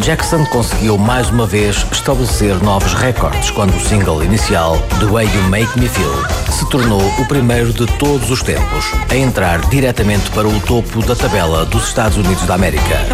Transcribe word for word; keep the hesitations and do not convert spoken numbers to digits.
Jackson conseguiu mais uma vez estabelecer novos recordes quando o single inicial, The Way You Make Me Feel, se tornou o primeiro de todos os tempos a entrar diretamente para o topo da tabela dos Estados Unidos da América.